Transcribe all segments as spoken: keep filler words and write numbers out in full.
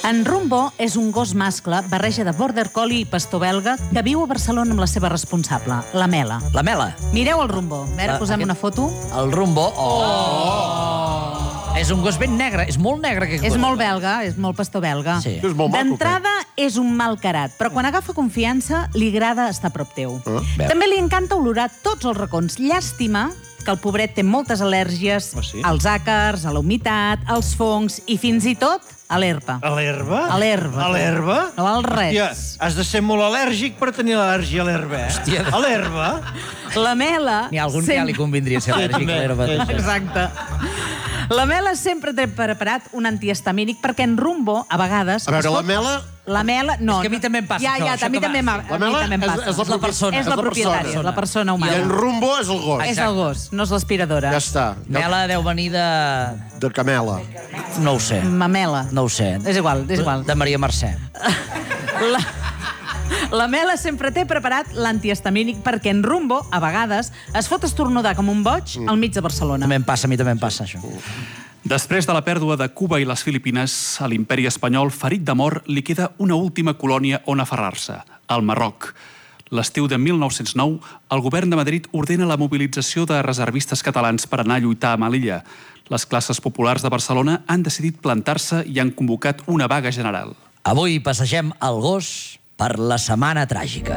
En Rumbo és un gos mascle, barreja de border collie i pastor belga, que viu a Barcelona amb la seva responsable, la Mela. La Mela. Mireu el Rumbo. A veure, posem una foto. El Rumbo. Oh! És un gos ben negre. És molt negre, aquest gos. És molt belga, és molt pastor belga. Sí. És molt maco, D'entrada és un mal carat, però quan agafa confiança li agrada estar a prop teu. Ah. També li encanta olorar tots els racons. Llàstima que el pobret té moltes al·lèrgies Ah, sí? als àcars, a la humitat, als fongs i fins i tot a l'herba. A l'herba? A l'herba. A l'herba? No val res. Hòstia, has de ser molt al·lèrgic per tenir al·lèrgia a l'herba, eh? Hòstia. A l'herba? La Mela... N'hi ha algun que ja li convindria ser al·lèrgic a l'herba. Exacte. La Mela sempre té preparat un antihistamínic perquè en Rumbo, a vegades... A veure, es la pot- Mela... La Mela... No, És que a mi també em passa ja, això, Ja, això a mi que també va- m'ha- La a mi Mela també em és- passa. és la persona. És la propietària, és la persona I humana. en Rumbo és el gos. És el gos, no és l'aspiradora. Ja està. Mela deu venir de... De Camela. No ho sé. Mamela. No ho sé. És igual, és igual. De Maria Mercè. La... La Mela sempre té preparat l'antihistamínic perquè en Rumbo, a vegades, es fot estornudar com un boig al mig de Barcelona. També em passa, a mi també em passa, això. Després de la pèrdua de Cuba i les Filipines, a l'imperi espanyol, ferit de mort, li queda una última colònia on aferrar-se, el Marroc. L'estiu de mil nou-cents nou, el govern de Madrid ordena la mobilització de reservistes catalans per anar a lluitar a Melilla. Les classes populars de Barcelona han decidit plantar-se i han convocat una vaga general. Avui passegem el gos per la Setmana Tràgica.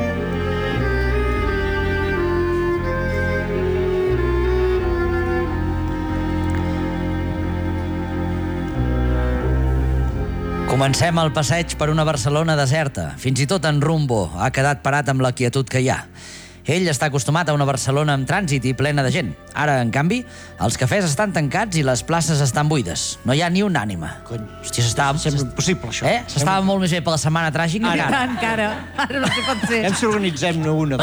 Comencem el passeig per una Barcelona deserta. Fins i tot en Rumbo ha quedat parat amb la quietud que hi ha. Ell està acostumat a una Barcelona amb trànsit i plena de gent. Ara, en canvi, els cafès estan tancats i les places estan buides. No hi ha ni un ànima. Cony. Hòstia, s'estava... Sembla impossible, això. Eh? S'estava molt més bé per la Setmana Tràgica. I Ara. tant, que ara. Ara no sé pot ser. Ja ens organitzem una.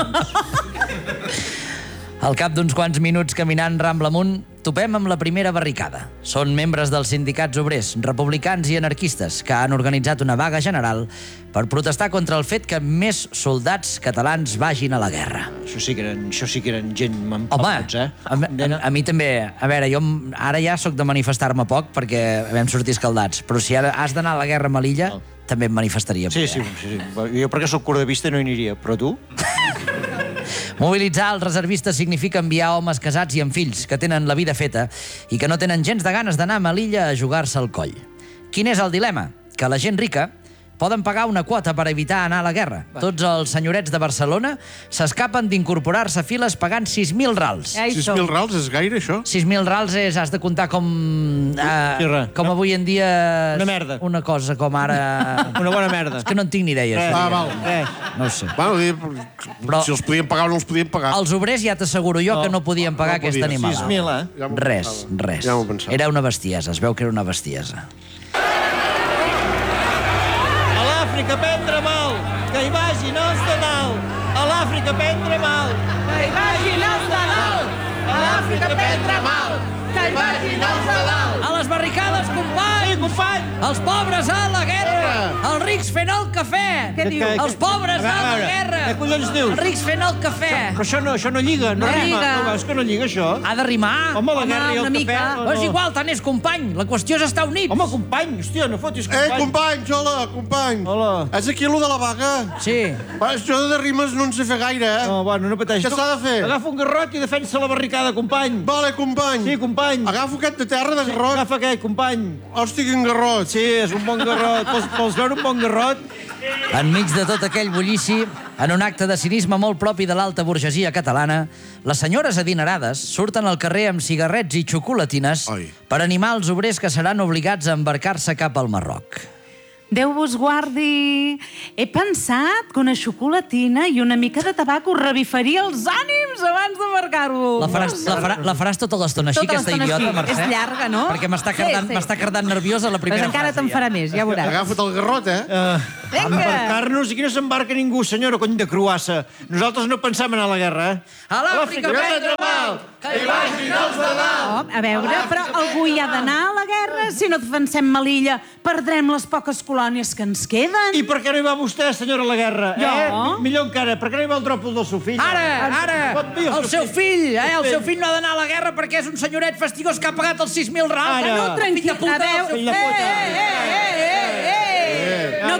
Al cap d'uns quants minuts caminant Rambla amunt, topem amb la primera barricada. Són membres dels sindicats obrers, republicans i anarquistes, que han organitzat una vaga general per protestar contra el fet que més soldats catalans vagin a la guerra. Això sí que eren, això sí que eren gent Home, mampalats, eh? a, a, a mi també... A veure, jo m- ara ja sóc de manifestar-me poc perquè vam sortir escaldats, però si ara has d'anar a la guerra a Melilla, Oh. també em manifestaria. Sí, sí, sí, sí. Jo perquè sóc curt de vista no hi aniria, però tu? Mobilitzar els reservistes significa enviar homes casats i amb fills que tenen la vida feta i que no tenen gens de ganes d'anar a Melilla a jugar-se al coll. Quin és el dilema? Que la gent rica poden pagar una quota per evitar anar a la guerra. Tots els senyorets de Barcelona s'escapen d'incorporar-se a files pagant sis mil rals. Ja hi sis som. mil rals és gaire, això? sis mil rals és, has de comptar com... Sí, Eh, res. com avui en dia... Una merda. Una cosa com ara... Una bona merda. És que no en tinc ni idea. Res, això. Ah, val. Res. No ho sé. Bueno, dir, Però- si els podien pagar o no els podien pagar. Els obrers ja t'asseguro jo que no podien pagar no aquesta podien. animalada. sis mil, eh? Ja m'ho Res, pensava. res. Ja m'ho pensava. Era una bestiesa, es veu que era una bestiesa. A l'Àfrica prendre mal, que hi vagin els de dalt. A l'Àfrica prendre mal, Que hi vagin els de dalt! a l'Àfrica prendre mal. Que hi vagin els de dalt! A les barricades, Ei, companys! company! Els pobres a la guerra! Els rics fent el cafè! Què diu? Els pobres a la guerra! Què collons dius? Els rics fent el cafè! Però això no, això no lliga, no, No rima. lliga. No veus que no lliga, això? Ha de rimar! Home, la Home, guerra i el una cafè... mica. No, No és no. igual, tant és company! La qüestió és estar units! Home, company, hòstia, no fotis Eh, company. companys, hola, company. Hola. És aquí allò de la vaga? Sí. Va, això de rimes no en sé fer gaire, eh? No, bueno, no pateixis. Què s'ha de fer? Agafa un garrot i defensa la barricada, company. Vale, company. Sí, company. Agafo aquest de terra de garrot. Agafa aquest, company. Hòstia, quin garrot. Sí, és un bon garrot. Vols, vols veure un bon garrot? Enmig de tot aquell bullici, en un acte de cinisme molt propi de l'alta burgesia catalana, les senyores adinerades surten al carrer amb cigarrets i xocolatines Ai. per animar els obrers que seran obligats a embarcar-se cap al Marroc. Déu vos guardi. He pensat que una xocolatina i una mica de tabac us revifaria els ànims abans de marcar-vos. La faràs, la, farà, la faràs tota l'estona així, Tota aquesta l'estona idiota, així. Mercè? És llarga, no? Perquè m'està Sí, cardant, sí. m'està cardant nerviosa la primera Pues encara frase. te'n farà més, ja veuràs. Agafa't el garrot, eh? Uh, Vinga. embarcar-nos, aquí no s'embarca ningú, senyora, cony de cruassa. Nosaltres no pensem anar a la guerra, eh? A l'Àfrica prendre mal, que hi vagin els de dalt. Oh, a veure, però algú hi ha d'anar a la guerra. Si no defensem Melilla, perdrem les poques colònies que ens queden. I per què no hi va vostè, senyora, a la guerra? Jo? Eh? Millor encara, per què no hi va el dròpol del seu fill? Ara, ara, Pot dir el seu fill, eh? El seu fill no ha d'anar a la guerra perquè és un senyoret fastigós que ha pagat els sis mil rals. Ara. No, tranquil, A veure, puta, fill de eh, puta. eh, eh, eh, eh,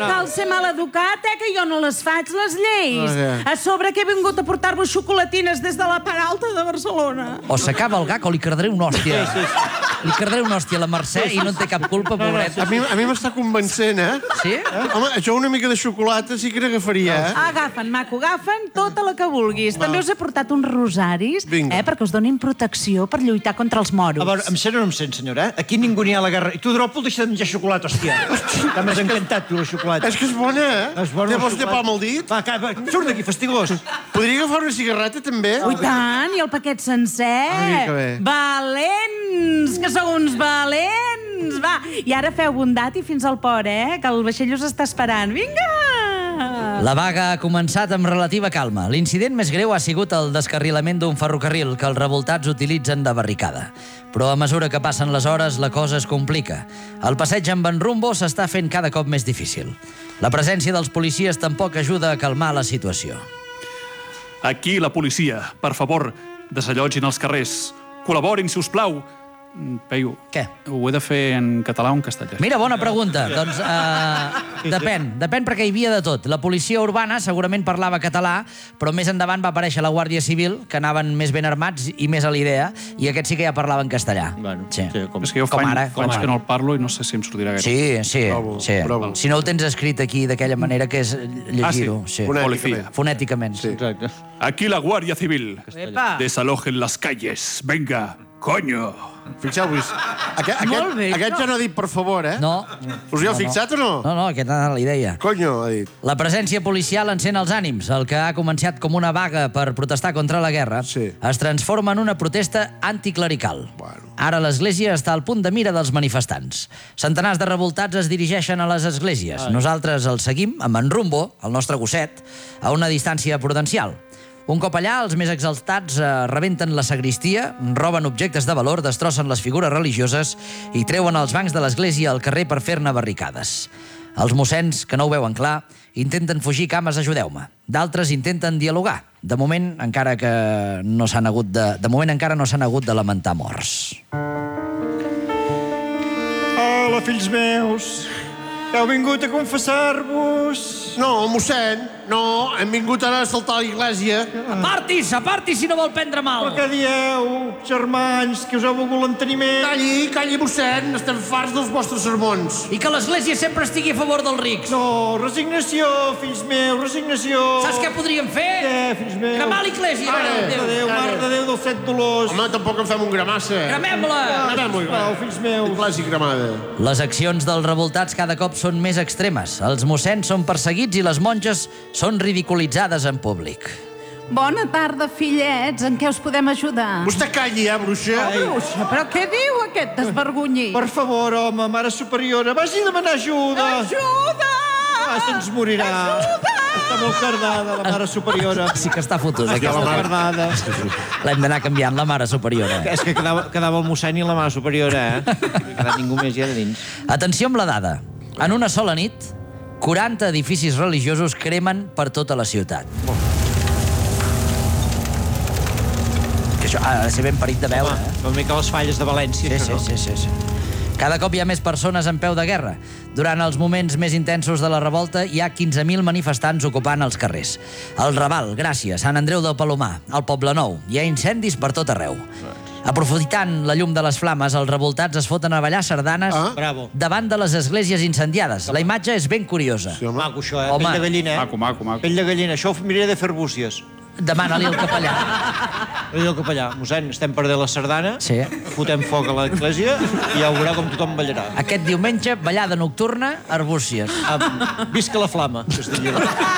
cal ser maleducat, eh, que jo no les faig, les lleis. A sobre que he vingut a portar-vos xocolatines des de la part alta de Barcelona. O s'acaba el gag o li cardaré una hòstia. Li cardaré una hòstia a la Mercè i no en té cap culpa, pobreta. A mi, a mi m'està convencent, eh? Sí? Home, això una mica de xocolata sí que n'agafaria, eh? Agafen, maco, agafen tota la que vulguis. També us he portat uns rosaris, eh, perquè us donin protecció per lluitar contra els moros. A veure, em sent o no em sent, senyora? Eh? Aquí ningú n'hi ha a la guerra. I tu, Dròpol, deixa de menjar xocolata, hòstia. Que m'has encantat, tu, la xocolata. És que és bona, eh? És bona, Te la vols xocolata. llepar amb el dit? Va, ca, va, surt d'aquí, fastigós. Podria agafar una cigarreta, també? Oh, i tant, i el paquet sencer. Ai, que bé. Valents, que sou uns valents. Va, i ara feu bondat i fins al port, eh, que el vaixell us està esperant. Vinga! La vaga ha començat amb relativa calma. L'incident més greu ha sigut el descarrilament d'un ferrocarril que els revoltats utilitzen de barricada. Però a mesura que passen les hores, la cosa es complica. El passeig amb en Rumbo s'està fent cada cop més difícil. La presència dels policies tampoc ajuda a calmar la situació. Aquí la policia. Per favor, desallotgin els carrers. Col·laborin, si us plau. Peyu, Què? ho he de fer en català o en castellà? Mira, bona pregunta. Doncs uh, depèn. Depèn perquè hi havia de tot. La policia urbana segurament parlava català, però més endavant va aparèixer la Guàrdia Civil, que anaven més ben armats i més a l'idea, i aquests sí que ja parlaven castellà. Bueno, sí. sí, com- És que jo com fa, ara, fa com anys ara. que no el parlo i no sé si em sortirà gaire. Sí, sí, Bravo, sí. bravo. Si no ho tens escrit aquí d'aquella manera que és llegir-ho. Ah, sí. Fonèticament. Fonèticament. Sí. Exacte. Aquí la Guàrdia Civil. Epa. Desalojen las calles. Venga, coño. Fixeu-vos, aquest, Molt bé, aquest, aquest ja no ha dit per favor, eh? No. Us hi heu fixat o no? No, no, aquesta era la idea. Conyo, ha dit. La presència policial encén els ànims. El que ha començat com una vaga per protestar contra la guerra Sí. es transforma en una protesta anticlerical. Bueno. Ara l'església està al punt de mira dels manifestants. Centenars de revoltats es dirigeixen a les esglésies. Nosaltres els seguim amb en Rumbo, el nostre gosset, a una distància prudencial. Un cop allà, els més exaltats eh, rebenten la sagristia, roben objectes de valor, destrossen les figures religioses i treuen els bancs de l'església al carrer per fer-ne barricades. Els mossens, que no ho veuen clar, intenten fugir cames, ajudeu-me. D'altres intenten dialogar. De moment, encara que no s'han hagut de... De moment encara no s'han hagut de lamentar morts. Hola, fills meus. Heu vingut a confessar-vos. No, mossèn, no, hem vingut ara a saltar a l'església. Apartis, apartis si no vol prendre mal! Però què dieu, germans, que us heu volgut l'enteniment? Calli, calli, mossèn, estem farts dels vostres sermons. I que l'església sempre estigui a favor dels rics. No, resignació, fills meus, resignació. Saps què podríem fer? Què, fills meus? Cremar l'església, Ara, mare de Mare de Déu. Déu, mare de Déu dels set dolors. Home, tampoc en fem un gramassa. Cremem-la! Cremem-ho, Sisplau, fills meus. Clàssic gramada. Les accions dels revoltats cada cop són més extremes. Els mossens són perseguits i les monges són ridiculitzades en públic. Bona tarda, fillets. En què us podem ajudar? Vostè calli, eh, bruixa? Bruixa, però què diu aquest desvergonyit? Per favor, home, mare superiora, vagi a demanar ajuda. Ajuda! Ah, se'ns morirà. Ajuda! Està molt cardada, la mare superiora. Sí que està fotut, Està aquesta. molt cardada. L'hem d'anar canviant, la mare superiora. És que quedava, quedava el mossèn i la mare superiora, eh? No ha quedat ningú més ja de dins. Atenció amb la dada. En una sola nit, quaranta edificis religiosos cremen per tota la ciutat. Que això ha de ser ben parit de veure, eh? Una mica les falles de València, Sí, això, sí, no? sí, sí, sí. Cada cop hi ha més persones en peu de guerra. Durant els moments més intensos de la revolta hi ha quinze mil manifestants ocupant els carrers. El Raval, Gràcia, Sant Andreu del Palomar, el Poble Nou. Hi ha incendis per tot arreu. Aprofitant la llum de les flames, els revoltats es foten a ballar sardanes Ah. Bravo. davant de les esglésies incendiades. La imatge és ben curiosa. Sí, home. Maco, això, eh? Home. Pell de gallina, eh? Maco, maco, maco. Pell de gallina. Això ho miraré de fer búcies. Demana-li al capellà. Allò el capellà. Mossèn, estem perdent la sardana, Sí. fotem foc a l'església i ja veurà com tothom ballarà. Aquest diumenge, ballada nocturna, Arbúcies. Ah, visca la flama, que es diria.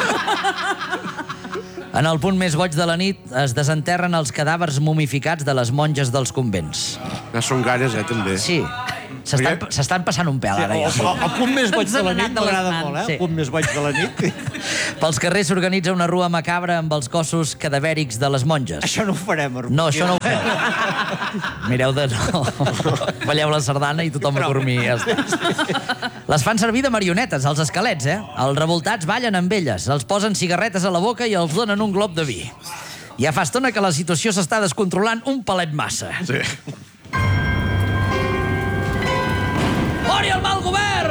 En el punt més boig de la nit es desenterren els cadàvers momificats de les monges dels convents. Ja són ganes, eh, també. Sí, s'estan Perquè- s'estan passant un pèl ara El, ja. el punt més boig Ens de han la anat nit de les m'agrada mans. molt, eh? Sí. El punt més boig de la nit. Pels carrers s'organitza una rua macabra amb els cossos cadavèrics de les monges. Això no ho farem, Arbúcies. No, això no ho fem. Mireu de no. Balleu la sardana i tothom a dormir. Ja està. Les fan servir de marionetes, els esquelets, eh? Els revoltats ballen amb elles, els posen cigarretes a la boca i els donen un glob de vi. Ja fa estona que la situació s'està descontrolant un palet massa. Sí. Mori el mal govern! Mireu,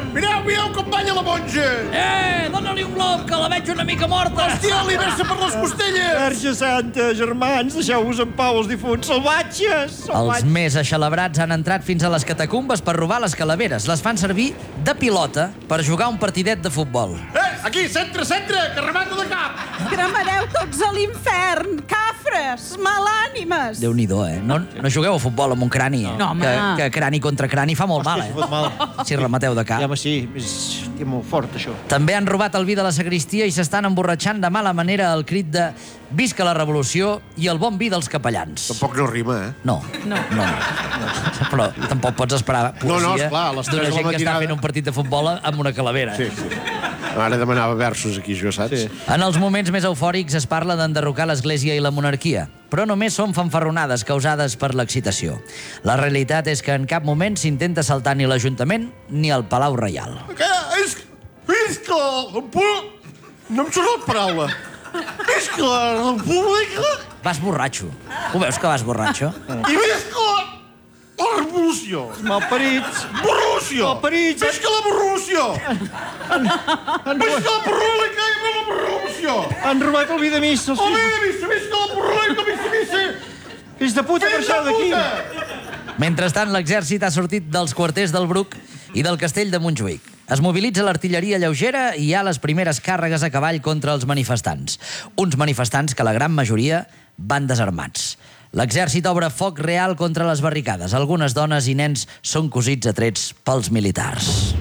mireu com balla la monja! Eh, dóna-li un glob, que la veig una mica morta. Hòstia, li versa per les costelles! Verge Santa, germans, deixeu-vos en pau els difunts salvatges! Els salvatges. més aixelebrats han entrat fins a les catacumbes per robar les calaveres. Les fan servir de pilota per jugar un partidet de futbol. Eh, aquí, centre, centre, que remata de cap! Cremareu tots a l'infern, cafres, malànimes. Déu-n'hi-do, eh? No, no jugueu a futbol amb un crani, eh? No, home. Que, que crani contra crani fa molt Hòstia, mal, si fot mal. eh? Si remateu de cap. Ja, home, sí, és, és molt fort, això. També han robat el vi de la sagristia i s'estan emborratxant de mala manera al crit de «Visca la revolució» i el bon vi dels capellans. Tampoc no rima, eh? No, No. no. Però tampoc pots esperar No, no, poesia esclar, a les d'una tres de la gent que està matinada. fent un partit de futbol amb una calavera. Sí, sí. Ara demanava versos aquí, jo, saps? Sí. En els moments més eufòrics es parla d'enderrocar l'Església i la monarquia, però només són fanfarronades causades per l'excitació. La realitat és que en cap moment s'intenta saltar ni l'Ajuntament ni el Palau Reial. Que és... Visca la... No em surt la paraula. Visca la república Vas borratxo. Ho veus que vas borratxo? i visca la revolució. Malparits! Borrúcio! Malparits! Visca la borrúcio! Visca la república i la borrúcio! Han robat el vi de missa, els Oh, fills, mira, vista, visca la república, vista, vista! fills de puta, Fills de marxeu d'aquí! puta! Mentrestant, l'exèrcit ha sortit dels quarters del Bruc i del castell de Montjuïc. Es mobilitza l'artilleria lleugera i hi ha les primeres càrregues a cavall contra els manifestants. Uns manifestants que la gran majoria van desarmats. L'exèrcit obre foc real contra les barricades. Algunes dones i nens són cosits a trets pels militars.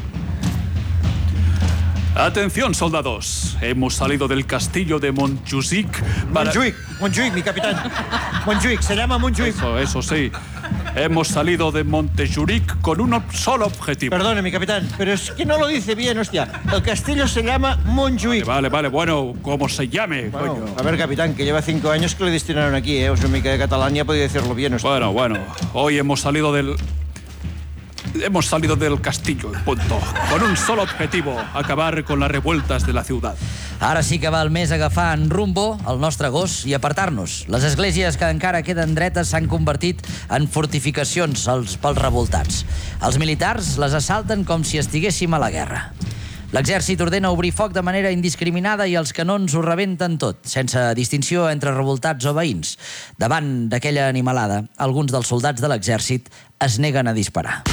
Atención, soldados. Hemos salido del castillo de Montjuïc para... Montjuïc, Montjuïc, mi capitán. Montjuïc, se llama Montjuïc. Eso, eso sí. Hemos salido de Montjuïc con un solo objetivo. Perdone, mi capitán, pero es que no lo dice bien, hostia. El castillo se llama Montjuïc. Vale, vale, bueno, como se llame, Bueno, coño. a ver, capitán, que lleva cinco años que le destinaron aquí, ¿eh? O sea, mi de catalán ya podía decirlo bien, hostia. Bueno, bueno, hoy hemos salido del... Hemos salido del castillo, punto. Con un solo objetivo, acabar con las revueltas de la ciudad. Ara sí que val més agafar en rumbo el nostre gos i apartar-nos. Les esglésies que encara queden dretes s'han convertit en fortificacions als, pels revoltats. Els militars les assalten com si estiguéssim a la guerra. L'exèrcit ordena obrir foc de manera indiscriminada i els canons ho rebenten tot, sense distinció entre revoltats o veïns. Davant d'aquella animalada, alguns dels soldats de l'exèrcit es neguen a disparar.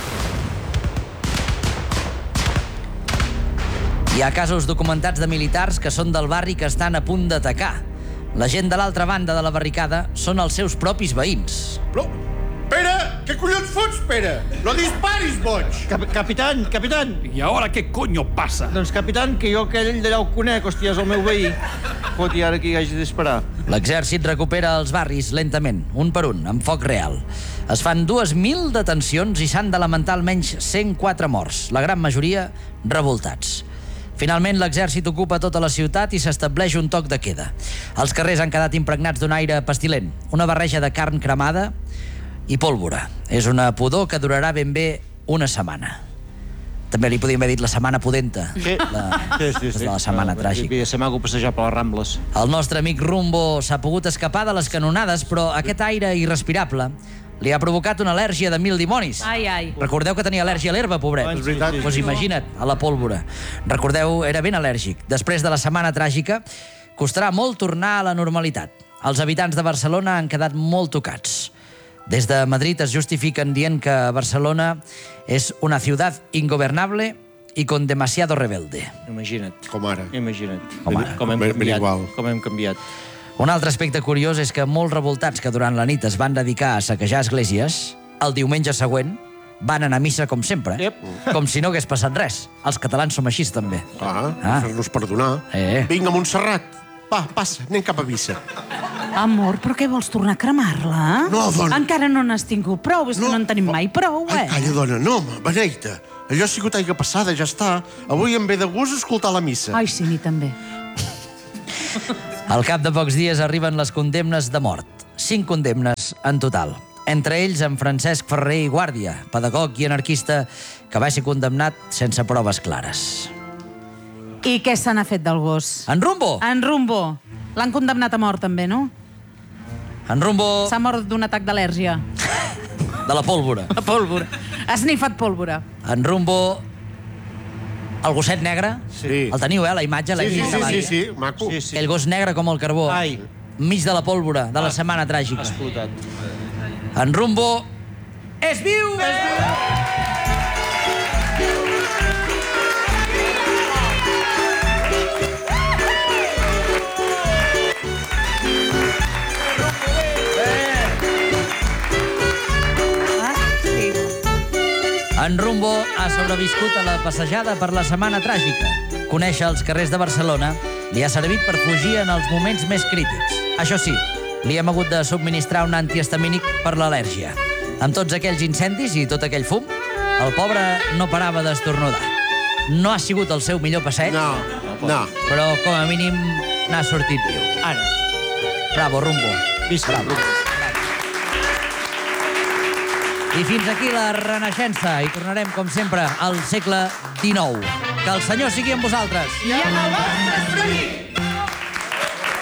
Hi ha casos documentats de militars que són del barri que estan a punt d'atacar. La gent de l'altra banda de la barricada són els seus propis veïns. Però, Pere, què collons fots, Pere? No disparis, boig! Cap capitán, capitán. ¿Y ahora qué coño pasa? Doncs, capitán, que jo aquell d'allà ho conec, hòstia, és el meu veí. Fot, i ara aquí hagi de disparar. L'exèrcit recupera els barris lentament, un per un, amb foc real. Es fan dues mil detencions i s'han de lamentar almenys cent quatre morts, la gran majoria revoltats. Finalment, l'exèrcit ocupa tota la ciutat i s'estableix un toc de queda. Els carrers han quedat impregnats d'un aire pestilent, una barreja de carn cremada i pólvora. És una pudor que durarà ben bé una setmana. També li podíem haver dit la setmana pudenta. Sí, La, sí, sí. sí. la setmana Ah, tràgica. I se m'ha hagut passejar per les Rambles. El nostre amic Rumbo s'ha pogut escapar de les canonades, però aquest aire irrespirable li ha provocat una al·lèrgia de mil dimonis. Ai, ai. Recordeu que tenia al·lèrgia a l'herba, pobret. És veritat. Doncs imagina't, a la pólvora. Recordeu, era ben al·lèrgic. Després de la setmana tràgica, costarà molt tornar a la normalitat. Els habitants de Barcelona han quedat molt tocats. Des de Madrid es justifiquen dient que Barcelona és una ciutat ingobernable i con demasiado rebelde. Imagina't. Com ara. Imagina't. Com ara. Com hem Ben- ben canviat. igual. Com hem canviat. Un altre aspecte curiós és que molts revoltats que durant la nit es van dedicar a saquejar esglésies, el diumenge següent van anar a missa com sempre, Yep. com si no hagués passat res. Els catalans som així, també. Ah, Ah. fer-nos perdonar. Eh. Vinga, Montserrat. Va, passa, anem cap a missa. Amor, però què vols tornar a cremar-la? No, dona. Encara no n'has tingut prou, és que no en tenim mai prou, Ai, eh? calla, dona, no, home, beneita. Allò ha sigut aigua passada, ja està. Avui em ve de gust escoltar la missa. Ai, sí, mi també. Al cap de pocs dies arriben les condemnes de mort. Cinc condemnes en total. Entre ells en Francesc Ferrer i Guàrdia, pedagog i anarquista que va ser condemnat sense proves clares. I què se n'ha fet del gos? En Rumbo! En Rumbo. L'han condemnat a mort, també, no? En Rumbo S'ha mort d'un atac d'al·lèrgia. de la pólvora. La pólvora. Ha snifat pólvora. En Rumbo El gosset negre? Sí. El teniu, eh, la imatge? Sí, sí, sí, sí, sí, maco. Sí, sí. El gos negre com el carbó. Ai. Mig de la pólvora de la setmana tràgica. Explotat. En Rumbo és viu! És viu! En Rumbo ha sobreviscut a la passejada per la setmana tràgica. Conèixer els carrers de Barcelona li ha servit per fugir en els moments més crítics. Això sí, li hem hagut de subministrar un antihistamínic per l'al·lèrgia. Amb tots aquells incendis i tot aquell fum, el pobre no parava d'estornudar. No ha sigut el seu millor passeig, No, no. però com a mínim n'ha sortit viu. Ara. Bravo, Rumbo. Visca. Bravo. I fins aquí la Renaixença. I tornarem, com sempre, al segle dinou. Que el Senyor sigui amb vosaltres. I amb el vostre